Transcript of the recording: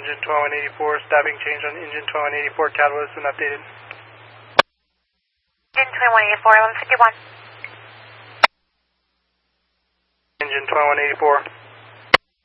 engine 2184, stabbing change on engine 2184, catalyst and updated. Engine 2184, 1151. Engine 2184.